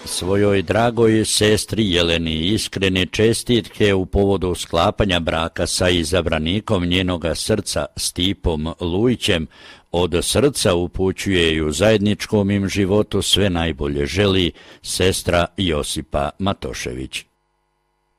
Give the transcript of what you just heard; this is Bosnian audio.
Svojoj dragoj sestri Jeleni iskrene čestitke u povodu sklapanja braka sa izabranikom njenoga srca Stipom Lujićem od srca upućuje i u zajedničkom im životu sve najbolje želi sestra Josipa Matošević.